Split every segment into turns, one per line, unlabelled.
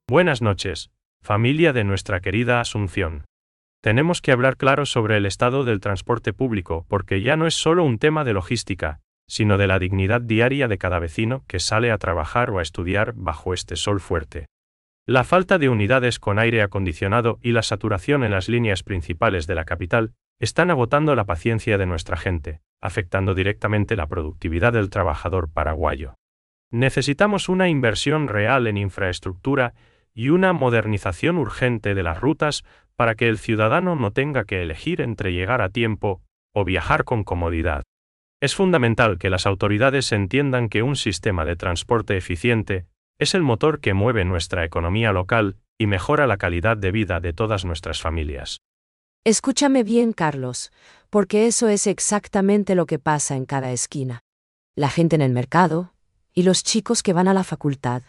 Buenas noches, familia de nuestra querida Asunción. Tenemos que hablar claro sobre el estado del transporte público porque ya no es solo un tema de logística, sino de la dignidad diaria de cada vecino que sale a trabajar o a estudiar bajo este sol fuerte. La falta de unidades con aire acondicionado y la saturación en las líneas principales de la capital están agotando la paciencia de nuestra gente, afectando directamente la productividad del trabajador paraguayo. Necesitamos una inversión real en infraestructura y una modernización urgente de las rutas para que el ciudadano no tenga que elegir entre llegar a tiempo o viajar con comodidad. Es fundamental que las autoridades entiendan que un sistema de transporte eficiente es el motor que mueve nuestra economía local y mejora la calidad de vida de todas nuestras familias.
Escúchame bien, Carlos, porque eso es exactamente lo que pasa en cada esquina. La gente en el mercado y los chicos que van a la facultad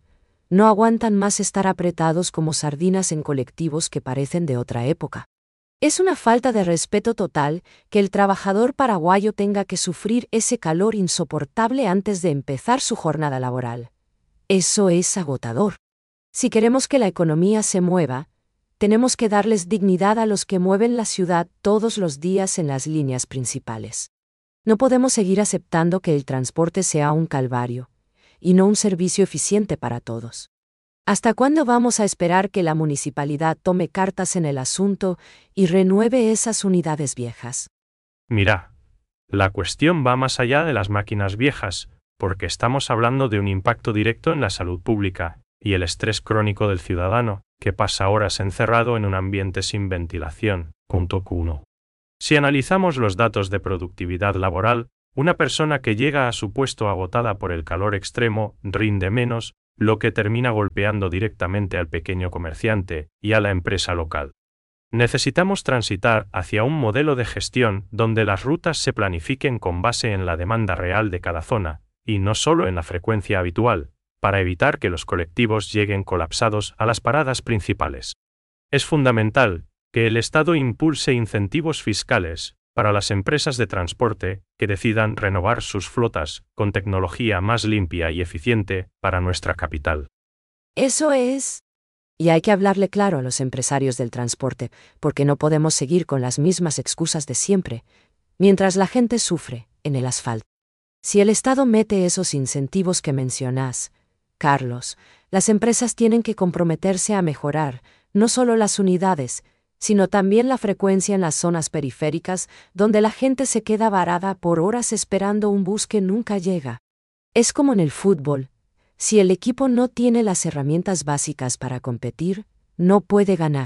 no aguantan más estar apretados como sardinas en colectivos que parecen de otra época. Es una falta de respeto total que el trabajador paraguayo tenga que sufrir ese calor insoportable antes de empezar su jornada laboral. Eso es agotador. Si queremos que la economía se mueva, tenemos que darles dignidad a los que mueven la ciudad todos los días en las líneas principales. No podemos seguir aceptando que el transporte sea un calvario y no un servicio eficiente para todos. ¿Hasta cuándo vamos a esperar que la municipalidad tome cartas en el asunto y renueve esas unidades viejas?
Mira, la cuestión va más allá de las máquinas viejas, porque estamos hablando de un impacto directo en la salud pública y el estrés crónico del ciudadano, que pasa horas encerrado en un ambiente sin ventilación. Punto Q1. Si analizamos los datos de productividad laboral, una persona que llega a su puesto agotada por el calor extremo rinde menos, lo que termina golpeando directamente al pequeño comerciante y a la empresa local. Necesitamos transitar hacia un modelo de gestión donde las rutas se planifiquen con base en la demanda real de cada zona, y no solo en la frecuencia habitual, para evitar que los colectivos lleguen colapsados a las paradas principales. Es fundamental que el Estado impulse incentivos fiscales para las empresas de transporte que decidan renovar sus flotas con tecnología más limpia y eficiente para nuestra capital.
Eso es. Y hay que hablarle claro a los empresarios del transporte, porque no podemos seguir con las mismas excusas de siempre, mientras la gente sufre en el asfalto. Si el Estado mete esos incentivos que mencionas, Carlos, las empresas tienen que comprometerse a mejorar no solo las unidades, sino también la frecuencia en las zonas periféricas donde la gente se queda varada por horas esperando un bus que nunca llega. Es como en el fútbol. Si el equipo no tiene las herramientas básicas para competir, no puede ganar.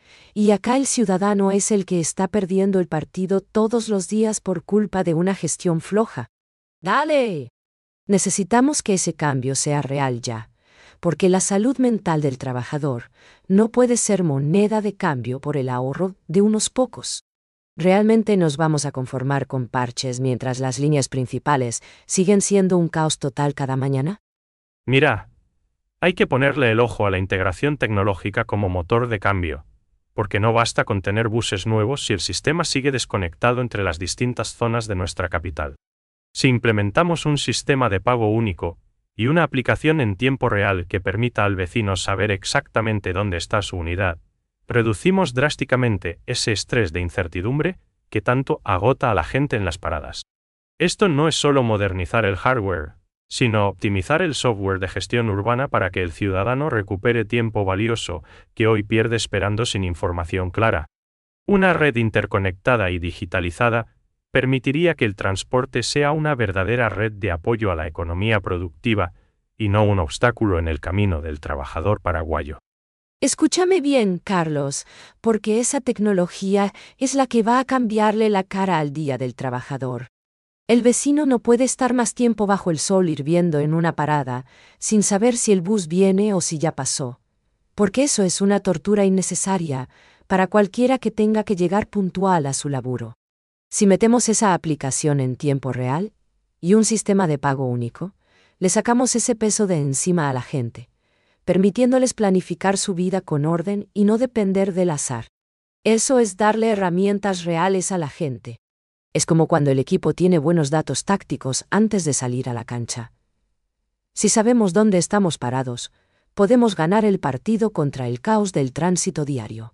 Y acá el ciudadano es el que está perdiendo el partido todos los días por culpa de una gestión floja. ¡Dale! Necesitamos que ese cambio sea real ya, porque la salud mental del trabajador no puede ser moneda de cambio por el ahorro de unos pocos. ¿Realmente nos vamos a conformar con parches mientras las líneas principales siguen siendo un caos total cada mañana?
Mira, hay que ponerle el ojo a la integración tecnológica como motor de cambio, porque no basta con tener buses nuevos si el sistema sigue desconectado entre las distintas zonas de nuestra capital. Si implementamos un sistema de pago único y una aplicación en tiempo real que permita al vecino saber exactamente dónde está su unidad, reducimos drásticamente ese estrés de incertidumbre que tanto agota a la gente en las paradas. Esto no es solo modernizar el hardware, sino optimizar el software de gestión urbana para que el ciudadano recupere tiempo valioso que hoy pierde esperando sin información clara. Una red interconectada y digitalizada permitiría que el transporte sea una verdadera red de apoyo a la economía productiva y no un obstáculo en el camino del trabajador paraguayo.
Escúchame bien, Carlos, porque esa tecnología es la que va a cambiarle la cara al día del trabajador. El vecino no puede estar más tiempo bajo el sol hirviendo en una parada, sin saber si el bus viene o si ya pasó, porque eso es una tortura innecesaria para cualquiera que tenga que llegar puntual a su laburo. Si metemos esa aplicación en tiempo real y un sistema de pago único, le sacamos ese peso de encima a la gente, permitiéndoles planificar su vida con orden y no depender del azar. Eso es darle herramientas reales a la gente. Es como cuando el equipo tiene buenos datos tácticos antes de salir a la cancha. Si sabemos dónde estamos parados, podemos ganar el partido contra el caos del tránsito diario.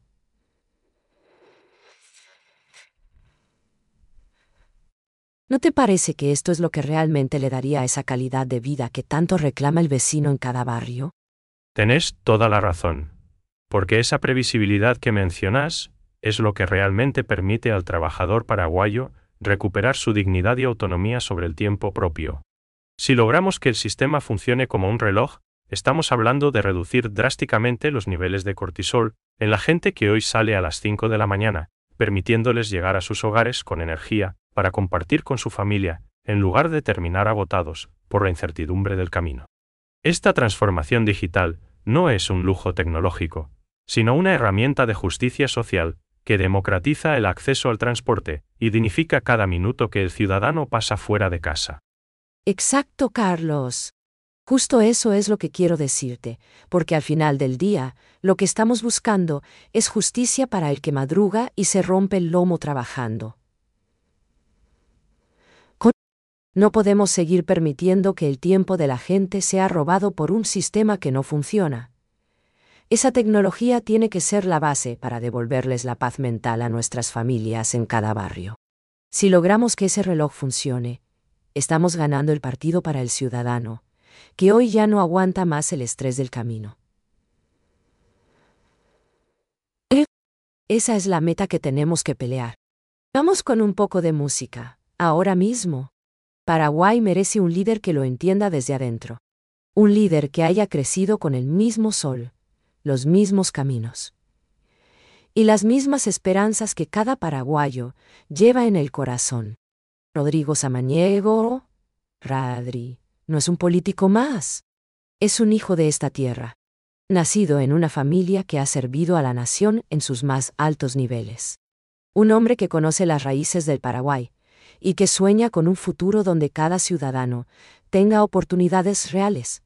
¿No te parece que esto es lo que realmente le daría esa calidad de vida que tanto reclama el vecino en cada barrio?
Tenés toda la razón. Porque esa previsibilidad que mencionas es lo que realmente permite al trabajador paraguayo recuperar su dignidad y autonomía sobre el tiempo propio. Si logramos que el sistema funcione como un reloj, estamos hablando de reducir drásticamente los niveles de cortisol en la gente que hoy sale a las 5 de la mañana, permitiéndoles llegar a sus hogares con energía para compartir con su familia, en lugar de terminar agotados por la incertidumbre del camino. Esta transformación digital no es un lujo tecnológico, sino una herramienta de justicia social que democratiza el acceso al transporte y dignifica cada minuto que el ciudadano pasa fuera de casa.
Exacto, Carlos. Justo eso es lo que quiero decirte, porque al final del día, lo que estamos buscando es justicia para el que madruga y se rompe el lomo trabajando. No podemos seguir permitiendo que el tiempo de la gente sea robado por un sistema que no funciona. Esa tecnología tiene que ser la base para devolverles la paz mental a nuestras familias en cada barrio. Si logramos que ese reloj funcione, estamos ganando el partido para el ciudadano, que hoy ya no aguanta más el estrés del camino. Esa es la meta que tenemos que pelear. Vamos con un poco de música, ahora mismo. Paraguay merece un líder que lo entienda desde adentro. Un líder que haya crecido con el mismo sol, los mismos caminos y las mismas esperanzas que cada paraguayo lleva en el corazón. Rodrigo Samaniego, Radri, no es un político más. Es un hijo de esta tierra, nacido en una familia que ha servido a la nación en sus más altos niveles. Un hombre que conoce las raíces del Paraguay y que sueña con un futuro donde cada ciudadano tenga oportunidades reales.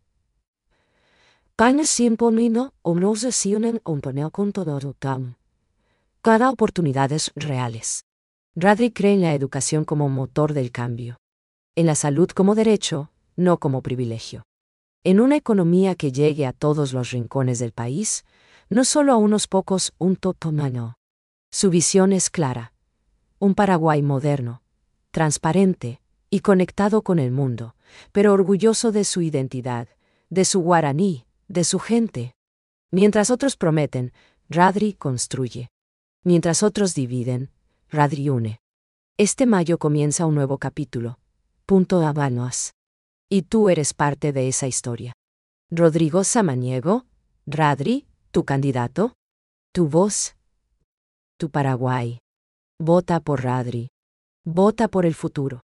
Cada oportunidades reales. Radri cree en la educación como motor del cambio. En la salud como derecho, no como privilegio. En una economía que llegue a todos los rincones del país, no solo a unos pocos, un totomano. Su visión es clara. Un Paraguay moderno, transparente y conectado con el mundo, pero orgulloso de su identidad, de su guaraní, de su gente. Mientras otros prometen, Radri construye. Mientras otros dividen, Radri une. Este mayo comienza un nuevo capítulo. Punto Habanos. Y tú eres parte de esa historia. Rodrigo Samaniego, Radri, tu candidato, tu voz, tu Paraguay. Vota por Radri. Vota por el futuro.